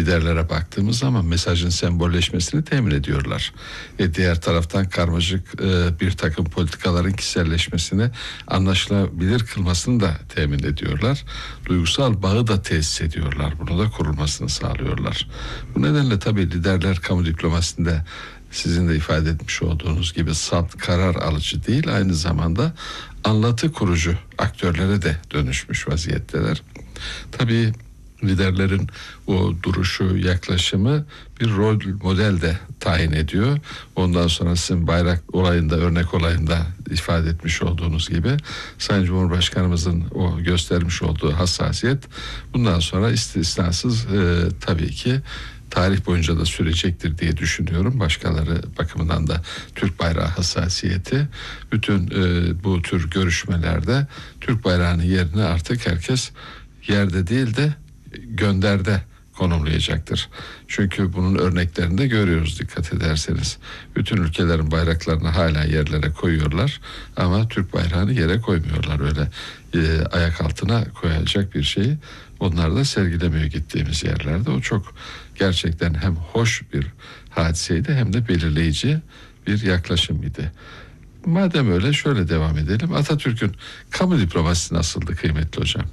liderlere baktığımız zaman mesajın sembolleşmesini temin ediyorlar. Diğer taraftan karmaşık bir takım politikaların kişiselleşmesini, anlaşılabilir kılmasını da temin ediyorlar. Duygusal bağı da tesis ediyorlar. Bunu da kurulmasını sağlıyorlar. Bu nedenle tabii liderler kamu diplomasisinde sizin de ifade etmiş olduğunuz gibi salt karar alıcı değil, aynı zamanda anlatı kurucu aktörlere de dönüşmüş vaziyetteler. Tabii liderlerin o duruşu, yaklaşımı bir rol model de tayin ediyor. Ondan sonra sizin bayrak olayında, örnek olayında ifade etmiş olduğunuz gibi Sayın Cumhurbaşkanımızın o göstermiş olduğu hassasiyet bundan sonra istisnasız tabii ki tarih boyunca da sürecektir diye düşünüyorum. Başkaları bakımından da Türk bayrağı hassasiyeti, bütün bu tür görüşmelerde Türk bayrağının yerine artık herkes yerde değil de gönderde konumlayacaktır. Çünkü bunun örneklerini de görüyoruz dikkat ederseniz. Bütün ülkelerin bayraklarını hala yerlere koyuyorlar ama Türk bayrağını yere koymuyorlar. Öyle ayak altına koyacak bir şeyi onlar da sergilemiyor gittiğimiz yerlerde. O çok gerçekten hem hoş bir hadiseydi hem de belirleyici bir yaklaşım idi. Madem öyle şöyle devam edelim. Atatürk'ün kamu diplomasisi nasıldı kıymetli hocam?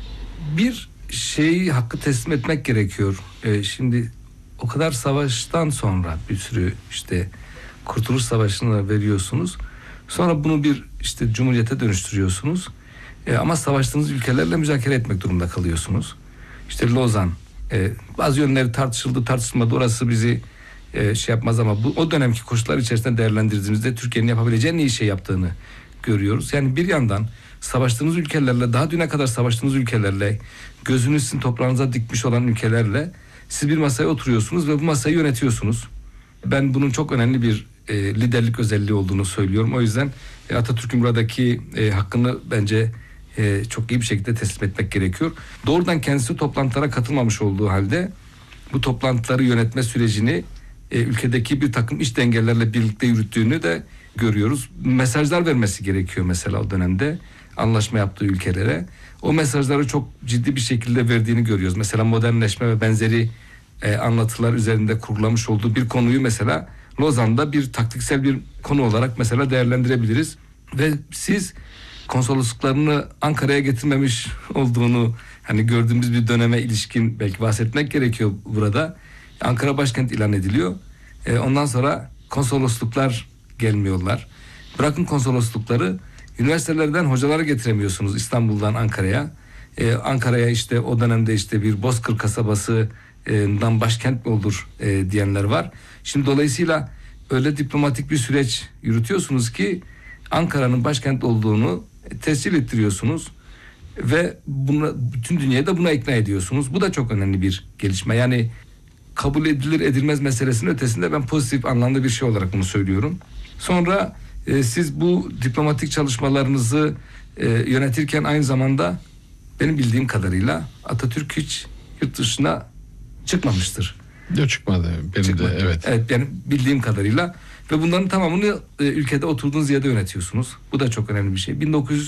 Bir şeyi hakkı teslim etmek gerekiyor. Şimdi o kadar savaştan sonra bir sürü işte Kurtuluş Savaşı'na veriyorsunuz. Sonra bunu bir işte cumhuriyete dönüştürüyorsunuz. Ama savaştığınız ülkelerle müzakere etmek durumunda kalıyorsunuz. İşte Lozan, bazı yönleri tartışıldı, tartışılmadı. Orası bizi şey yapmaz ama o dönemki koşullar içerisinde değerlendirdiğimizde Türkiye'nin yapabileceği en iyi şey yaptığını görüyoruz. Yani bir yandan savaştığınız ülkelerle, daha düne kadar savaştığınız ülkelerle, gözünü sizin toprağınıza dikmiş olan ülkelerle siz bir masaya oturuyorsunuz ve bu masayı yönetiyorsunuz. Ben bunun çok önemli bir liderlik özelliği olduğunu söylüyorum. O yüzden Atatürk'ün buradaki hakkını bence çok iyi bir şekilde teslim etmek gerekiyor. Doğrudan kendisi toplantılara katılmamış olduğu halde bu toplantıları yönetme sürecini ülkedeki bir takım iç dengelerle birlikte yürüttüğünü de görüyoruz. Mesajlar vermesi gerekiyor mesela o dönemde anlaşma yaptığı ülkelere. O mesajları çok ciddi bir şekilde verdiğini görüyoruz. Mesela modernleşme ve benzeri anlatılar üzerinde kurgulamış olduğu bir konuyu mesela Lozan'da bir taktiksel bir konu olarak mesela değerlendirebiliriz. Ve siz konsolosluklarını Ankara'ya getirmemiş olduğunu hani gördüğümüz bir döneme ilişkin belki bahsetmek gerekiyor burada. Ankara başkent ilan ediliyor. Ondan sonra konsolosluklar gelmiyorlar. Bırakın konsoloslukları, üniversitelerden hocaları getiremiyorsunuz İstanbul'dan Ankara'ya. Ankara'ya işte o dönemde işte bir Bozkır kasabasından başkent mi olur diyenler var. Şimdi dolayısıyla öyle diplomatik bir süreç yürütüyorsunuz ki Ankara'nın başkent olduğunu tescil ettiriyorsunuz ve bütün dünyayı da buna ikna ediyorsunuz. Bu da çok önemli bir gelişme. Yani kabul edilir edilmez meselesinin ötesinde ben pozitif anlamda bir şey olarak bunu söylüyorum. Sonra siz bu diplomatik çalışmalarınızı yönetirken aynı zamanda benim bildiğim kadarıyla Atatürk hiç yurt dışına çıkmamıştır. Yok, çıkmadı. Çıkmadı. De evet. Evet, yani bildiğim kadarıyla ve bunların tamamını ülkede oturduğunuz yerde yönetiyorsunuz. Bu da çok önemli bir şey.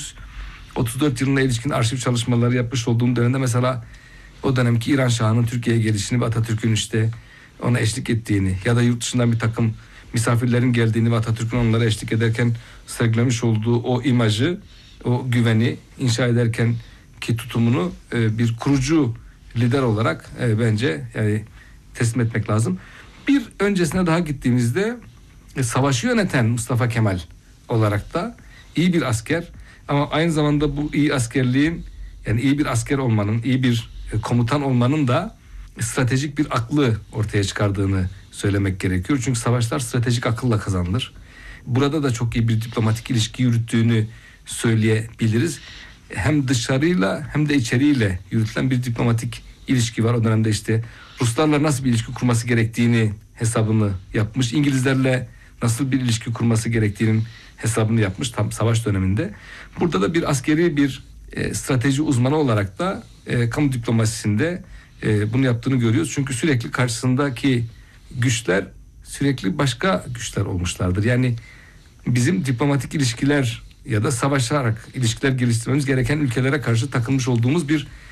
1934 yılına ilişkin arşiv çalışmaları yapmış olduğum dönemde mesela o dönemki İran Şahı'nın Türkiye'ye gelişini ve Atatürk'ün işte ona eşlik ettiğini ya da yurt dışından bir takım misafirlerin geldiğini ve Atatürk'ün onlara eşlik ederken sergilemiş olduğu o imajı, o güveni inşa ederken ki tutumunu bir kurucu lider olarak bence yani teslim etmek lazım. Bir öncesine daha gittiğimizde savaşı yöneten Mustafa Kemal olarak da iyi bir asker ama aynı zamanda bu iyi askerliğin yani iyi bir asker olmanın, iyi bir komutan olmanın da stratejik bir aklı ortaya çıkardığını söylemek gerekiyor. Çünkü savaşlar stratejik akılla kazanılır. Burada da çok iyi bir diplomatik ilişki yürüttüğünü söyleyebiliriz. Hem dışarıyla hem de içeriyle yürütülen bir diplomatik ilişki var. O dönemde işte Ruslarla nasıl bir ilişki kurması gerektiğini hesabını yapmış. İngilizlerle nasıl bir ilişki kurması gerektiğinin hesabını yapmış tam savaş döneminde. Burada da bir askeri bir strateji uzmanı olarak da kamu diplomasisinde bunu yaptığını görüyoruz. Çünkü sürekli karşısındaki güçler sürekli başka güçler olmuşlardır. Yani bizim diplomatik ilişkiler ya da savaşarak ilişkiler geliştirmemiz gereken ülkelere karşı takılmış olduğumuz bir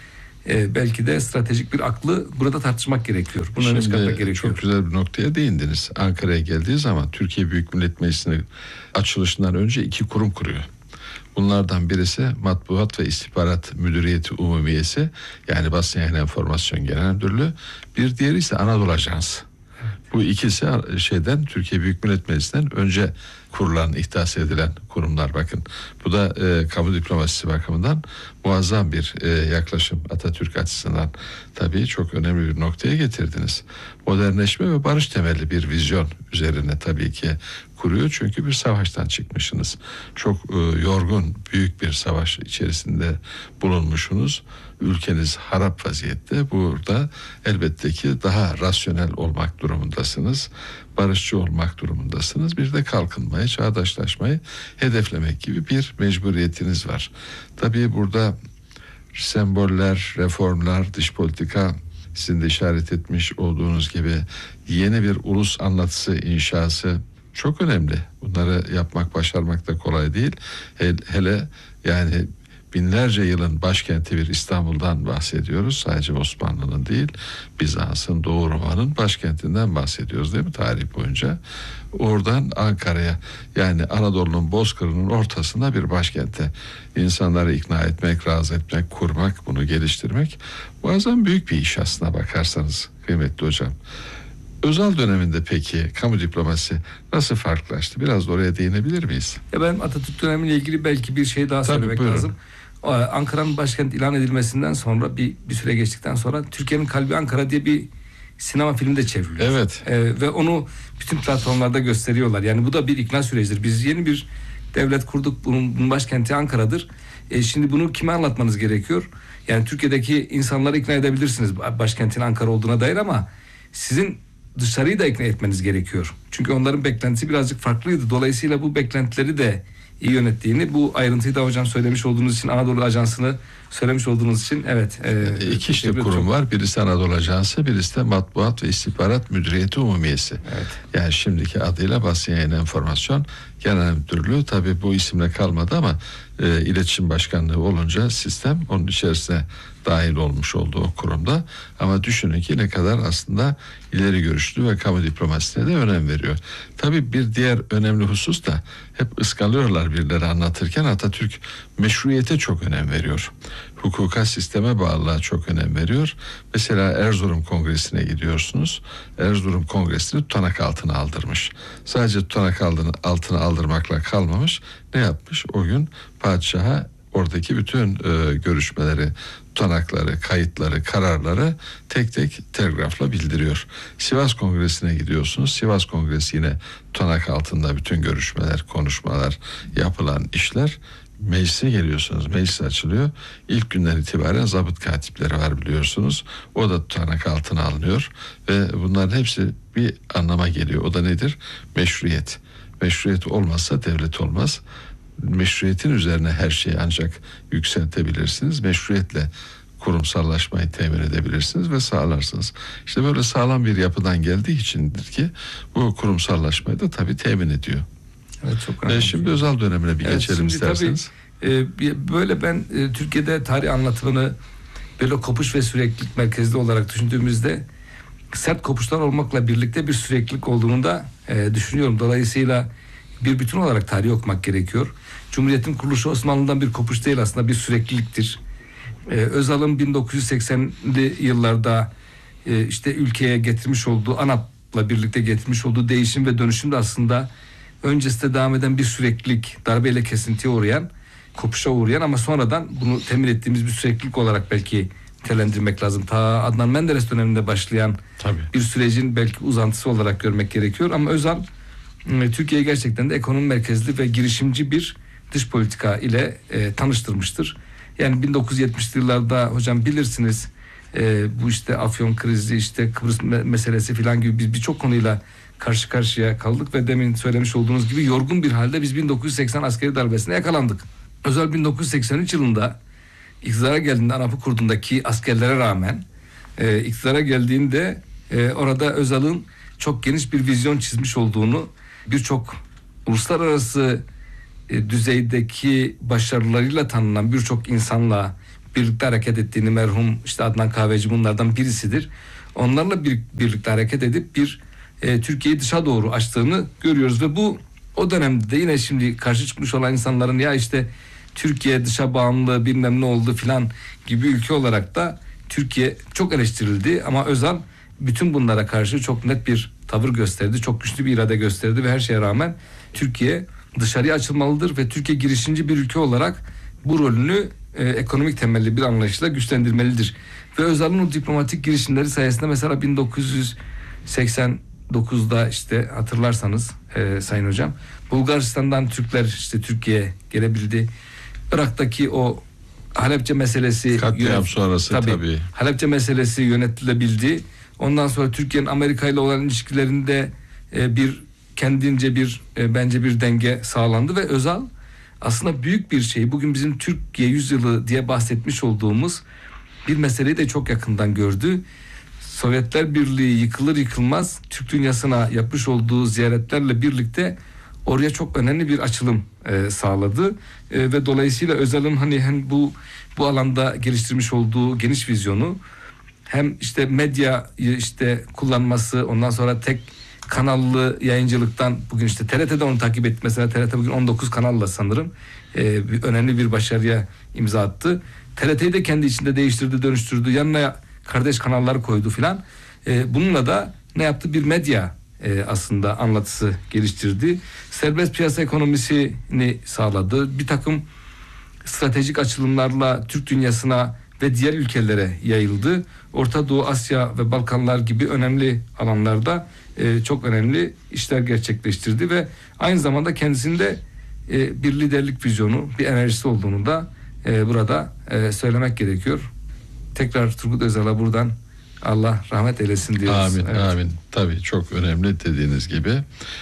belki de stratejik bir aklı burada tartışmak gerekiyor. Bunu öne çıkartmak gerekiyor. Çok güzel bir noktaya değindiniz. Ankara'ya geldiği zaman Türkiye Büyük Millet Meclisi'nin açılışından önce 2 kurum kuruyor. Bunlardan birisi Matbuat ve İstihbarat Müdüriyeti Umumiyesi, yani Basın Yayın Enformasyon Genel Müdürlüğü. Bir diğeri ise Anadolu Ajansı. Bu ikisi Türkiye Büyük Millet Meclisi'nden önce kurulan, ihdas edilen kurumlar, bakın. Bu da kamu diplomasisi bakımından muazzam bir yaklaşım Atatürk açısından. Tabii çok önemli bir noktaya getirdiniz. Modernleşme ve barış temelli bir vizyon üzerine tabii ki kuruyor. Çünkü bir savaştan çıkmışsınız. Çok yorgun, büyük bir savaş içerisinde bulunmuşsunuz. Ülkeniz harap vaziyette. Burada elbette ki daha rasyonel olmak durumundasınız. Barışçı olmak durumundasınız. Bir de kalkınmayı, çağdaşlaşmayı hedeflemek gibi bir mecburiyetiniz var. Tabii burada semboller, reformlar, dış politika, sizin de işaret etmiş olduğunuz gibi yeni bir ulus anlatısı inşası çok önemli. Bunları yapmak, başarmak da kolay değil. Hele yani binlerce yılın başkenti bir İstanbul'dan bahsediyoruz. Sadece Osmanlı'nın değil, Bizans'ın, Doğu Roma'nın başkentinden bahsediyoruz değil mi tarih boyunca? Oradan Ankara'ya, yani Anadolu'nun bozkırının ortasında bir başkente insanları ikna etmek, razı etmek, kurmak, bunu geliştirmek muazzam büyük bir iş aslına bakarsanız kıymetli hocam. Özal döneminde peki kamu diplomasisi nasıl farklılaştı? Biraz da oraya değinebilir miyiz? Ben Atatürk dönemiyle ilgili belki bir şey daha söylemek lazım. Ankara'nın başkent ilan edilmesinden sonra bir süre geçtikten sonra Türkiye'nin Kalbi Ankara diye bir sinema filmi de çevriliyor. Evet. Ve onu bütün platformlarda gösteriyorlar. Yani bu da bir ikna sürecidir. Biz yeni bir devlet kurduk. Bunun başkenti Ankara'dır. Şimdi bunu kime anlatmanız gerekiyor? Yani Türkiye'deki insanları ikna edebilirsiniz başkentin Ankara olduğuna dair, ama sizin dışarıyı da ikna etmeniz gerekiyor. Çünkü onların beklentisi birazcık farklıydı. Dolayısıyla bu beklentileri de iyi yönettiğini, bu ayrıntıyı da hocam söylemiş olduğunuz için, Anadolu Ajansı'nı söylemiş olduğunuz için, evet. İki işte kurum var. Birisi Anadolu Ajansı, birisi de Matbuat ve İstihbarat Müdüriyeti Umumiyesi. Evet. Yani şimdiki adıyla Basın Yayın Enformasyon Genel Müdürlüğü. Tabii bu isimle kalmadı ama iletişim başkanlığı olunca sistem onun içerisine dahil olmuş oldu o kurumda. Ama düşünün ki ne kadar aslında ileri görüşlü ve kamu diplomasisine de önem veriyor. Tabii bir diğer önemli husus da hep ıskalıyorlar birileri anlatırken, Atatürk meşruiyete çok önem veriyor. Hukuka, sisteme bağlılığa çok önem veriyor. Mesela Erzurum Kongresi'ne gidiyorsunuz. Erzurum Kongresi'ni tutanak altına aldırmış. Sadece tutanak altına aldırmakla kalmamış. Ne yapmış? O gün padişaha oradaki bütün görüşmeleri, tutanakları, kayıtları, kararları tek tek telgrafla bildiriyor. Sivas Kongresi'ne gidiyorsunuz. Sivas Kongresi yine tutanak altında bütün görüşmeler, konuşmalar, yapılan işler. Meclise geliyorsunuz. Meclis açılıyor. İlk günden itibaren zabıt katipleri var biliyorsunuz. O da tutanak altına alınıyor ve bunların hepsi bir anlama geliyor. O da nedir? Meşruiyet. Meşruiyet olmazsa devlet olmaz. Meşruiyetin üzerine her şeyi ancak yükseltebilirsiniz. Meşruiyetle kurumsallaşmayı temin edebilirsiniz ve sağlarsınız. İşte böyle sağlam bir yapıdan geldiği içindir ki bu kurumsallaşmayı da tabii temin ediyor. Evet, çok önemli. Şimdi özel dönemine bir geçelim isterseniz. Böyle ben Türkiye'de tarih anlatımını böyle kopuş ve süreklilik merkezli olarak düşündüğümüzde sert kopuşlar olmakla birlikte bir süreklilik olduğunu da düşünüyorum. Dolayısıyla bir bütün olarak tarih okumak gerekiyor. Cumhuriyetin kuruluşu Osmanlı'dan bir kopuş değil, aslında bir sürekliliktir. Özal'ın 1980'li yıllarda işte ülkeye getirmiş olduğu, ANAP'la birlikte getirmiş olduğu değişim ve dönüşüm de aslında öncesinde devam eden bir süreklilik, darbeyle kesintiye uğrayan, kopuşa uğrayan ama sonradan bunu temin ettiğimiz bir süreklilik olarak belki nitelendirmek lazım. Ta Adnan Menderes döneminde başlayan bir sürecin belki uzantısı olarak görmek gerekiyor. Ama Özal Türkiye'yi gerçekten de ekonomi merkezli ve girişimci bir dış politika ile tanıştırmıştır. Yani 1970'li yıllarda hocam bilirsiniz bu işte Afyon krizi, işte Kıbrıs meselesi filan gibi biz birçok konuyla karşı karşıya kaldık ve demin söylemiş olduğunuz gibi yorgun bir halde biz 1980 askeri darbesine yakalandık. Özal 1983 yılında iktidara geldiğinde, ANAP'ı kurduğundaki askerlere rağmen iktidara geldiğinde orada Özal'ın çok geniş bir vizyon çizmiş olduğunu, birçok uluslararası düzeydeki başarılarıyla tanınan birçok insanla, birlikte hareket ettiğini, merhum işte Adnan Kahveci bunlardan birisidir. Onlarla birlikte hareket edip bir Türkiye'yi dışa doğru açtığını görüyoruz ve bu o dönemde de yine şimdi karşı çıkmış olan insanların ya işte Türkiye dışa bağımlı bilmem ne oldu filan gibi ülke olarak da Türkiye çok eleştirildi ama Özal bütün bunlara karşı çok net bir tavır gösterdi. Çok güçlü bir irade gösterdi ve her şeye rağmen Türkiye dışarıya açılmalıdır ve Türkiye girişimci bir ülke olarak bu rolünü ekonomik temelli bir anlayışla güçlendirmelidir. Ve Özal'ın o diplomatik girişimleri sayesinde mesela 1989'da işte hatırlarsanız Sayın Hocam, Bulgaristan'dan Türkler işte Türkiye'ye gelebildi. Irak'taki o Halepçe meselesi katliam sonrası tabii. Halepçe meselesi yönetilebildi. Ondan sonra Türkiye'nin Amerika ile olan ilişkilerinde kendince bence bir denge sağlandı ve Özal aslında büyük bir şey. Bugün bizim Türkiye yüzyılı diye bahsetmiş olduğumuz bir meseleyi de çok yakından gördü. Sovyetler Birliği yıkılır yıkılmaz Türk dünyasına yapmış olduğu ziyaretlerle birlikte oraya çok önemli bir açılım sağladı ve dolayısıyla Özal'ın hem bu alanda geliştirmiş olduğu geniş vizyonu, hem işte medyayı işte kullanması, ondan sonra tek kanallı yayıncılıktan bugün işte TRT'de onu takip etti. Mesela TRT bugün 19 kanalla sanırım önemli bir başarıya imza attı. TRT'yi de kendi içinde değiştirdi, dönüştürdü. Yanına kardeş kanallar koydu filan. Bununla da ne yaptı? Bir medya aslında anlatısı geliştirdi. Serbest piyasa ekonomisini sağladı. Bir takım stratejik açılımlarla Türk dünyasına ve diğer ülkelere yayıldı. Orta Doğu, Asya ve Balkanlar gibi önemli alanlarda çok önemli işler gerçekleştirdi ve aynı zamanda kendisinde bir liderlik vizyonu, bir enerjisi olduğunu da burada söylemek gerekiyor. Tekrar Turgut Özal'a buradan Allah rahmet eylesin diyoruz. Amin, evet. Amin. Tabii çok önemli dediğiniz gibi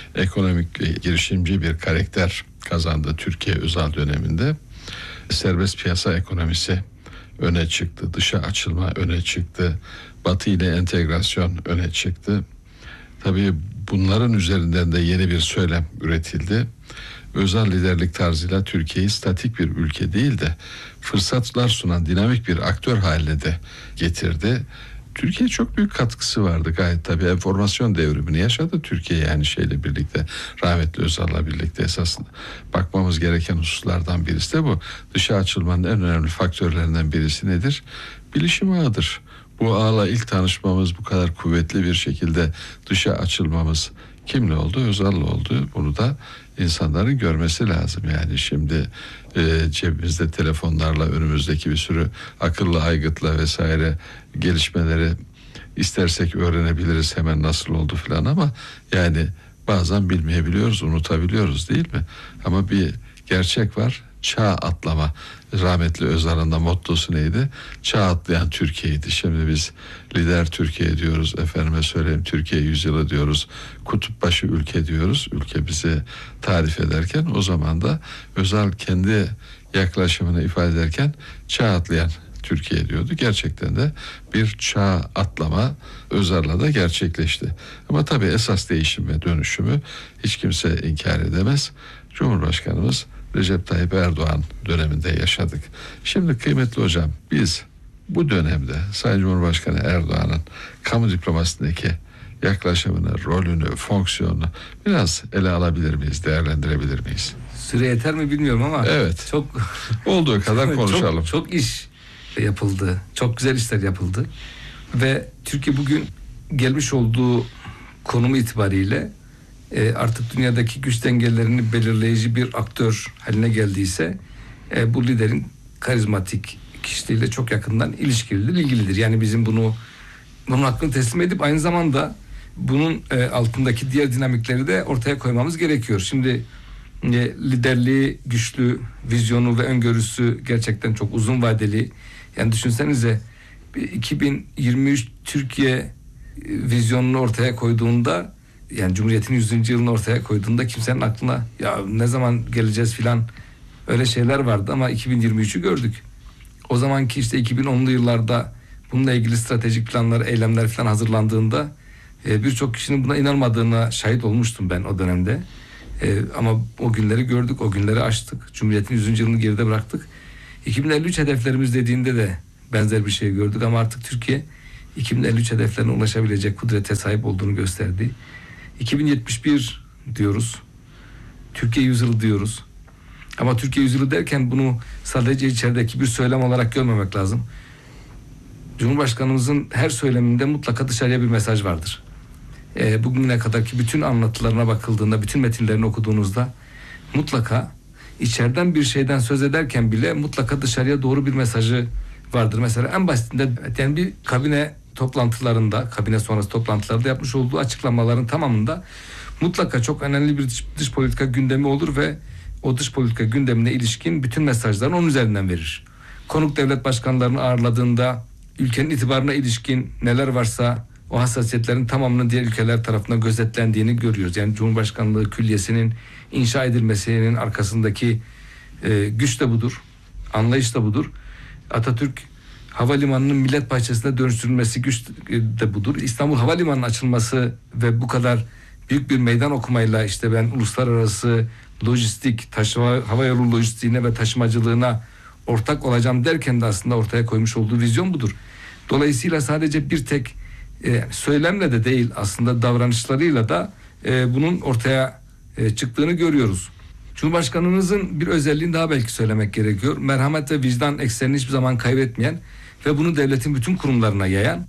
ekonomik girişimci bir karakter kazandı Türkiye Özal döneminde. Serbest piyasa ekonomisi öne çıktı, dışa açılma öne çıktı, Batı ile entegrasyon öne çıktı. Tabii bunların üzerinden de yeni bir söylem üretildi. Özal liderlik tarzıyla Türkiye'yi statik bir ülke değil de fırsatlar sunan dinamik bir aktör haline de getirdi. Türkiye çok büyük katkısı vardı gayet tabii. Enformasyon devrimini yaşadı Türkiye yani şeyle birlikte, rahmetli Özal'la birlikte esasında. Bakmamız gereken hususlardan birisi de bu. Dışa açılmanın en önemli faktörlerinden birisi nedir? Bilişim ağıdır. Bu ağla ilk tanışmamız, bu kadar kuvvetli bir şekilde dışa açılmamız kimle oldu? Özal'la oldu. Bunu da insanların görmesi lazım. Yani şimdi cebimizde telefonlarla önümüzdeki bir sürü akıllı aygıtla vesaire gelişmeleri istersek öğrenebiliriz hemen nasıl oldu falan ama yani bazen bilmeyebiliyoruz, unutabiliyoruz değil mi? Ama bir gerçek var. Çağ atlama. Rahmetli Özal'ın da mottosu neydi? Çağ atlayan Türkiye'ydi. Şimdi biz lider Türkiye diyoruz. Efendime söyleyeyim Türkiye yüzyılı diyoruz. Kutupbaşı ülke diyoruz. Ülke bizi tarif ederken o zaman da Özal kendi yaklaşımını ifade ederken çağ atlayan Türkiye diyordu. Gerçekten de bir çağ atlama Özal'la da gerçekleşti. Ama tabii esas değişim ve dönüşümü hiç kimse inkar edemez. Cumhurbaşkanımız Recep Tayyip Erdoğan döneminde yaşadık. Şimdi kıymetli hocam biz bu dönemde Sayın Cumhurbaşkanı Erdoğan'ın kamu diplomasisindeki yaklaşımını, rolünü, fonksiyonunu biraz ele alabilir miyiz, değerlendirebilir miyiz? Süre yeter mi bilmiyorum ama evet. Çok olduğu kadar konuşalım. Çok iş yapıldı. Çok güzel işler yapıldı. Ve Türkiye bugün gelmiş olduğu konumu itibariyle artık dünyadaki güç dengelerini belirleyici bir aktör haline geldiyse bu liderin karizmatik kişiliğiyle çok yakından ilgilidir. Yani bizim bunun hakkını teslim edip aynı zamanda bunun altındaki diğer dinamikleri de ortaya koymamız gerekiyor. Şimdi liderliği, güçlü vizyonu ve öngörüsü gerçekten çok uzun vadeli. Yani düşünsenize 2023 Türkiye vizyonunu ortaya koyduğunda, yani Cumhuriyet'in 100. yılını ortaya koyduğunda kimsenin aklına ya ne zaman geleceğiz filan öyle şeyler vardı ama 2023'ü gördük. O zamanki işte 2010'lu yıllarda bununla ilgili stratejik planlar, eylemler filan hazırlandığında birçok kişinin buna inanmadığına şahit olmuştum ben o dönemde. Ama o günleri gördük, o günleri aştık. Cumhuriyet'in 100. yılını geride bıraktık. 2053 hedeflerimiz dediğinde de benzer bir şey gördük ama artık Türkiye 2053 hedeflerine ulaşabilecek kudrete sahip olduğunu gösterdi. 2071 diyoruz. Türkiye yüzyılı diyoruz. Ama Türkiye yüzyılı derken bunu sadece içerideki bir söylem olarak görmemek lazım. Cumhurbaşkanımızın her söyleminde mutlaka dışarıya bir mesaj vardır. Bugüne kadarki bütün anlatılarına bakıldığında, bütün metinlerini okuduğunuzda mutlaka içeriden bir şeyden söz ederken bile mutlaka dışarıya doğru bir mesajı vardır. Mesela en basitinde yani bir kabine toplantılarında, kabine sonrası toplantılarda yapmış olduğu açıklamaların tamamında mutlaka çok önemli bir dış politika gündemi olur ve o dış politika gündemine ilişkin bütün mesajlarını onun üzerinden verir. Konuk devlet başkanlarını ağırladığında ülkenin itibarına ilişkin neler varsa o hassasiyetlerin tamamının diğer ülkeler tarafından gözetlendiğini görüyoruz. Yani Cumhurbaşkanlığı Külliyesi'nin inşa edilmesinin arkasındaki güç de budur, anlayış da budur. Atatürk Havalimanı'nın millet bahçesine dönüştürülmesi güç de budur. İstanbul Havalimanı'nın açılması ve bu kadar büyük bir meydan okumayla işte ben uluslararası lojistik, havayolu lojistiğine ve taşımacılığına ortak olacağım derken de aslında ortaya koymuş olduğu vizyon budur. Dolayısıyla sadece bir tek söylemle de değil aslında davranışlarıyla da bunun ortaya çıktığını görüyoruz. Cumhurbaşkanımızın bir özelliğini daha belki söylemek gerekiyor. Merhamet ve vicdan eksenini hiçbir zaman kaybetmeyen ve bunu devletin bütün kurumlarına yayan,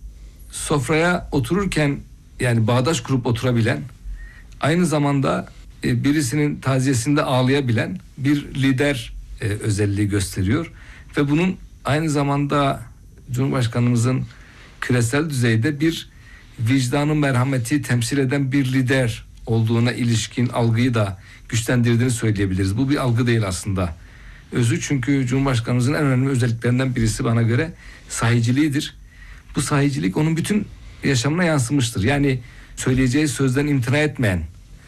sofraya otururken yani bağdaş kurup oturabilen, aynı zamanda birisinin taziyesinde ağlayabilen bir lider özelliği gösteriyor. Ve bunun aynı zamanda Cumhurbaşkanımızın küresel düzeyde bir vicdanı merhameti temsil eden bir lider olduğuna ilişkin algıyı da güçlendirdiğini söyleyebiliriz. Bu bir algı değil aslında. Özü çünkü Cumhurbaşkanımızın en önemli özelliklerinden birisi bana göre sahiciliğidir. Bu sahicilik onun bütün yaşamına yansımıştır. Yani söyleyeceği sözden imtina etmeyen,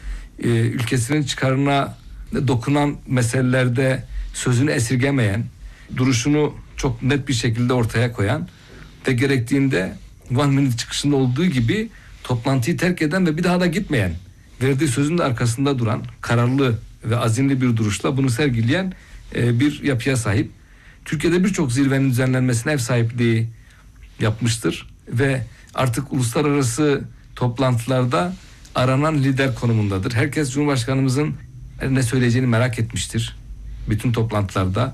ülkesinin çıkarına dokunan meselelerde sözünü esirgemeyen, duruşunu çok net bir şekilde ortaya koyan ve gerektiğinde One Minute çıkışında olduğu gibi toplantıyı terk eden ve bir daha da gitmeyen, verdiği sözün de arkasında duran, kararlı ve azimli bir duruşla bunu sergileyen bir yapıya sahip. Türkiye'de birçok zirvenin düzenlenmesine ev sahipliği yapmıştır ve artık uluslararası toplantılarda aranan lider konumundadır. Herkes Cumhurbaşkanımızın ne söyleyeceğini merak etmiştir bütün toplantılarda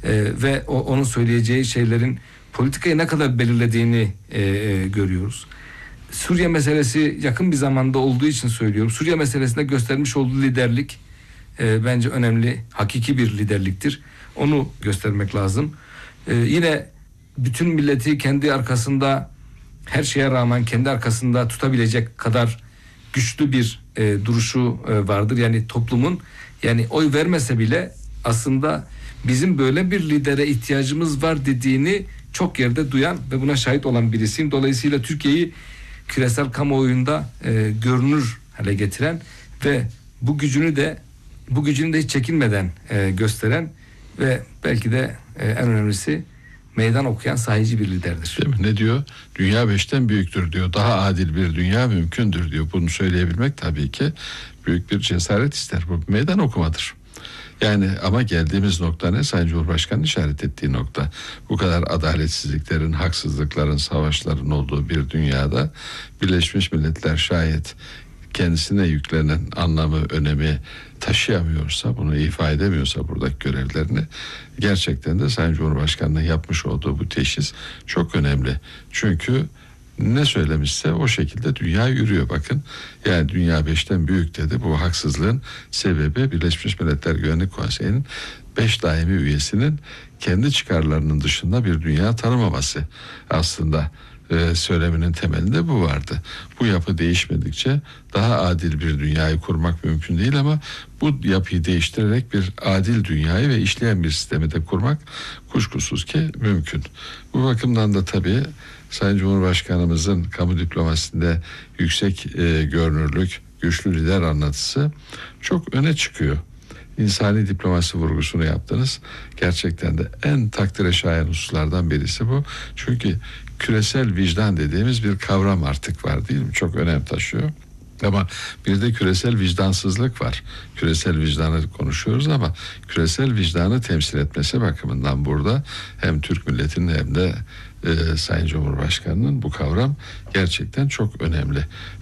ve onun söyleyeceği şeylerin politikayı ne kadar belirlediğini görüyoruz. Suriye meselesi yakın bir zamanda olduğu için söylüyorum. Suriye meselesinde göstermiş olduğu liderlik bence önemli, hakiki bir liderliktir. Onu göstermek lazım. Yine bütün milleti kendi arkasında, her şeye rağmen kendi arkasında tutabilecek kadar güçlü bir duruşu vardır. Yani toplumun, yani oy vermese bile aslında bizim böyle bir lidere ihtiyacımız var dediğini çok yerde duyan ve buna şahit olan birisiyim. Dolayısıyla Türkiye'yi küresel kamuoyunda görünür hale getiren ve bu gücünü de hiç çekinmeden gösteren ve belki de en önemlisi meydan okuyan sahici bir liderdir. Değil mi? Ne diyor? Dünya 5'ten büyüktür diyor. Daha adil bir dünya mümkündür diyor. Bunu söyleyebilmek tabii ki büyük bir cesaret ister. Bu meydan okumadır. Yani ama geldiğimiz nokta ne? Sayın Cumhurbaşkanı'nın işaret ettiği nokta. Bu kadar adaletsizliklerin, haksızlıkların, savaşların olduğu bir dünyada Birleşmiş Milletler şayet kendisine yüklenen anlamı, önemi taşıyamıyorsa, bunu ifade edemiyorsa buradaki görevlerini, gerçekten de Sayın Cumhurbaşkanı'nın yapmış olduğu bu teşhis çok önemli. Çünkü ne söylemişse o şekilde dünya yürüyor. Bakın, yani dünya 5'ten büyük dedi. Bu haksızlığın sebebi Birleşmiş Milletler Güvenlik Konseyi'nin 5 daimi üyesinin kendi çıkarlarının dışında bir dünya tanımaması. Aslında söyleminin temelinde bu vardı. Bu yapı değişmedikçe daha adil bir dünyayı kurmak mümkün değil ama bu yapıyı değiştirerek bir adil dünyayı ve işleyen bir sistemi de kurmak kuşkusuz ki mümkün. Bu bakımdan da tabii Sayın Cumhurbaşkanımızın kamu diplomasisinde yüksek görünürlük, güçlü lider anlatısı çok öne çıkıyor. İnsani diplomasi vurgusunu yaptınız. Gerçekten de en takdire şayan hususlardan birisi bu. Çünkü küresel vicdan dediğimiz bir kavram artık var, değil mi? Çok önem taşıyor. Ama bir de küresel vicdansızlık var. Küresel vicdanı konuşuyoruz ama küresel vicdanı temsil etmesi bakımından burada hem Türk milletinin hem de Sayın Cumhurbaşkanı'nın bu kavram gerçekten çok önemli.